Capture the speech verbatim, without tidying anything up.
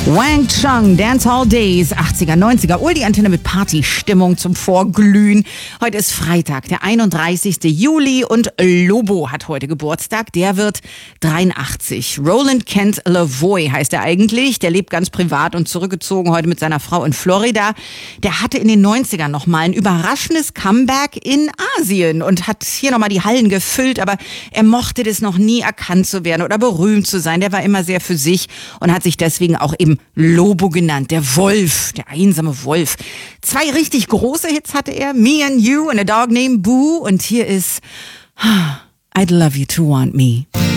Wang Chung, Dancehall Days, achtziger, neunziger, Ul die Antenne mit Partystimmung zum Vorglühen. Heute ist Freitag, der einunddreißigster Juli und Lobo hat heute Geburtstag. Der wird dreiundachtzig. Roland Kent Lavoie heißt er eigentlich. Der lebt ganz privat und zurückgezogen heute mit seiner Frau in Florida. Der hatte in den neunzigern nochmal ein überraschendes Comeback in Asien und hat hier nochmal die Hallen gefüllt, aber er mochte das noch nie erkannt zu werden oder berühmt zu sein. Der war immer sehr für sich und hat sich deswegen auch eben Lobo genannt, der Wolf, der einsame Wolf. Zwei richtig große Hits hatte er, Me and You and a Dog Named Boo, und hier ist I'd Love You to Want Me.